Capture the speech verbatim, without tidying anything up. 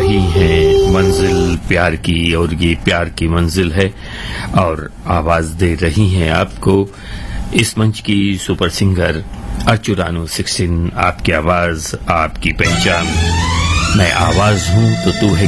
रही हैं मंजिल प्यार की, और ये प्यार की मंजिल है, और आवाज दे रही हैं आपको इस मंच की सुपर सिंगर अर्चुरानो सिक्सटीन। आपकी आवाज, आपकी पहचान। मैं आवाज हूं तो तू है